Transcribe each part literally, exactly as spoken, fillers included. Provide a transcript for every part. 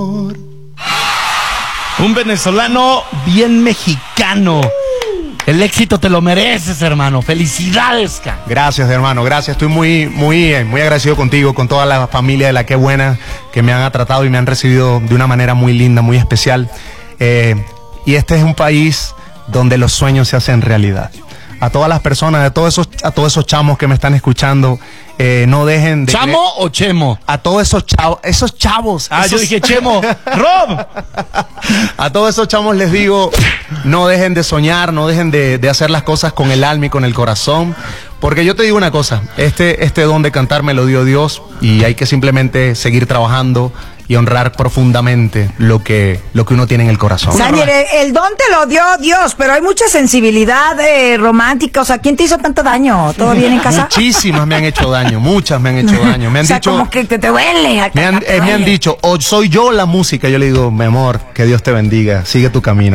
Un venezolano bien mexicano. El éxito te lo mereces, hermano. Felicidades, ca. Gracias, hermano, gracias. Estoy muy, muy, muy agradecido contigo, con toda la familia de La Qué Buena, que me han tratado y me han recibido de una manera muy linda, muy especial. Eh, y este es un país donde los sueños se hacen realidad. A todas las personas, a todos esos, a todos esos chamos que me están escuchando, eh, no dejen de... ¿Chamo o Chemo? A todos esos chavos, esos chavos. Ah, esos... yo dije Chemo. ¡Rob! A todos esos chamos les digo, no dejen de soñar, no dejen de, de hacer las cosas con el alma y con el corazón. Porque yo te digo una cosa, este, este don de cantar me lo dio Dios y hay que simplemente seguir trabajando y honrar profundamente lo que, lo que uno tiene en el corazón. Sanger, el, el don te lo dio Dios, pero hay mucha sensibilidad eh, romántica. O sea, ¿quién te hizo tanto daño? ¿Todo bien en casa? Muchísimas me han hecho daño, muchas me han hecho daño. Me han o sea, dicho, como que te, te duele. Me han, eh, me han dicho, o soy yo la música. Yo le digo, mi amor, que Dios te bendiga, sigue tu camino.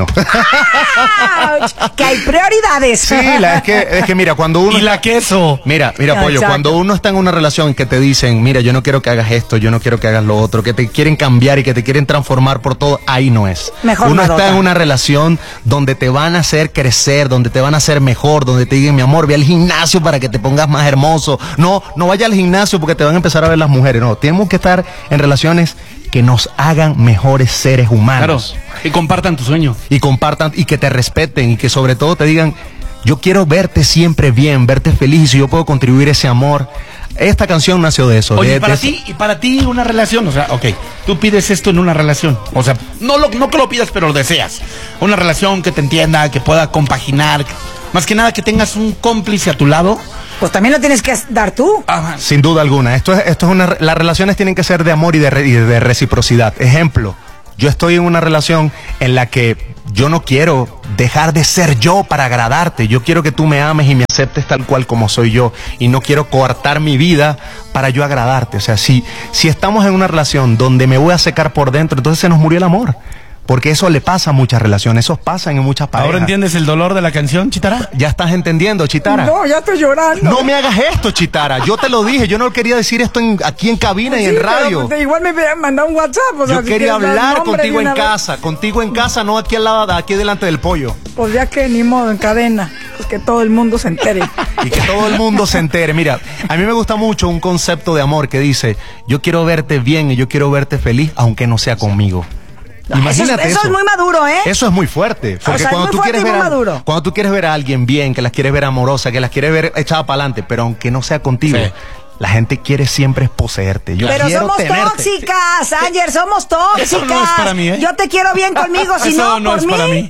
Que hay prioridades. Sí, la, es, que, es que mira, cuando uno... Y la queso. Mira, mira, No, Pollo, exacto. cuando uno está en una relación que te dicen, mira, yo no quiero que hagas esto, yo no quiero que hagas lo otro, que te quieren cambiar y que te quieren transformar por todo, ahí no es. Mejor uno nadota. está en una relación donde te van a hacer crecer, donde te van a hacer mejor, donde te digan, mi amor, ve al gimnasio para que te pongas más hermoso. No, no vaya al gimnasio porque te van a empezar a ver las mujeres. No, tenemos que estar en relaciones que nos hagan mejores seres humanos. Claro. Y compartan tu sueño. Y compartan y que te respeten y que sobre todo te digan, yo quiero verte siempre bien, verte feliz y si yo puedo contribuir ese amor. Esta canción nació de eso. Oye, de, y para de ti, y para ti una relación, o sea, ok, tú pides esto en una relación, o sea, no lo, no que lo pidas, pero lo deseas. Una relación que te entienda, que pueda compaginar, más que nada que tengas un cómplice a tu lado. Pues también lo tienes que dar tú. Ajá. Sin duda alguna. Esto es, esto es una, las relaciones tienen que ser de amor y de, re, y de reciprocidad. Ejemplo, yo estoy en una relación en la que yo no quiero dejar de ser yo para agradarte. Yo quiero que tú me ames y me aceptes tal cual como soy yo. Y no quiero coartar mi vida para yo agradarte. O sea, si, si estamos en una relación donde me voy a secar por dentro, entonces se nos murió el amor. Porque eso le pasa a muchas relaciones, eso pasa en muchas parejas. ¿Ahora entiendes el dolor de la canción, Chitara? ¿Ya estás entendiendo, Chitara? No, ya estoy llorando. No me hagas esto, Chitara. Yo te lo dije, yo no quería decir esto en, aquí en cabina Sí, y en pero, radio. pues, igual me habían mandado un WhatsApp. O sea, Yo si quería quieres dar hablar nombre contigo de en una vez. casa, contigo en casa, no aquí al lado, aquí delante del pollo. Pues ya que ni modo, en cadena. Pues que todo el mundo se entere. Y que todo el mundo se entere. Mira, a mí me gusta mucho un concepto de amor que dice, yo quiero verte bien y yo quiero verte feliz, aunque no sea conmigo. Imagínate eso, es- eso eso. es muy maduro, ¿eh? Eso es muy fuerte. Porque O sea, es cuando muy tú fuerte quieres y ver muy a, maduro. cuando tú quieres ver a alguien bien, que las quieres ver amorosa, que las quieres ver echada para adelante, pero aunque no sea contigo, Sí. la gente quiere siempre poseerte. Yo Pero quiero somos tenerte. tóxicas, Anger, somos tóxicas. Eso no es para mí, ¿eh? Yo te quiero bien conmigo, si Eso no, no por es mí. para mí.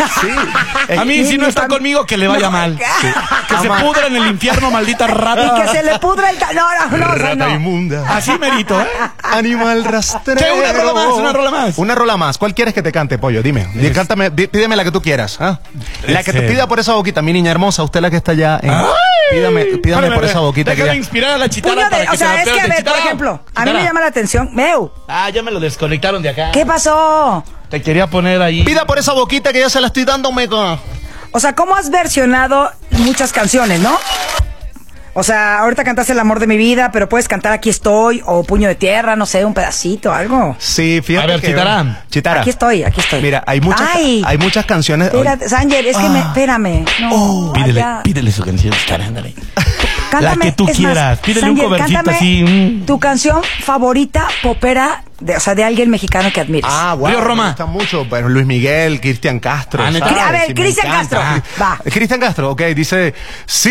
A mí, si no está conmigo, que le vaya mal. Sí. Que se Ama- pudra en el infierno, maldita rata. Y que se le pudra el... ta- No, no, no, o sea, Rata no. inmunda. Así merito, ¿eh? Animal rastrero. ¿Qué? Una rola más, una rola más. Una rola más. ¿Cuál quieres que te cante, pollo? Dime. Di- cántame, di- pídeme la que tú quieras. ¿ah? La que te Este. pida por esa boquita, mi niña hermosa, usted la que está allá. En... ¡Ay! Pídame, pídame Espérame, por esa boquita que déjame ya... inspirar a la Chitara Puño de- para que o sea, se la es que, a pegue. ver, por Chitara, ejemplo, a mí Chitara. me llama la atención. Meu, Ah, ya me lo desconectaron de acá. ¿qué pasó? Te quería poner ahí. Pida por esa boquita que ya se la estoy dando, mega. O sea, ¿cómo has versionado muchas canciones, no? O sea, ahorita cantaste El amor de mi vida, pero puedes cantar Aquí estoy, o Puño de tierra, no sé, un pedacito, algo. Sí, fíjate A ver, que... Chitara. Chitara. Aquí estoy, aquí estoy. Mira, hay muchas, Ay, hay muchas canciones... espérate, Sanger, es que me... Espérame. No, Pídele, allá. pídele su canción, Chitara, ándale. Cántame, La que tú es quieras. más, Pídele un Sanger, covercito cántame así, mm. tu canción favorita popera, de, o sea, de alguien mexicano que admires. Ah, wow, Río Roma. me gusta mucho. Bueno, Luis Miguel, Cristian Castro. Ah, ¿neta? ¿sabes? A ver, Sí, me Cristian encanta. Castro, va. Cristian Castro, ok, dice... Sí.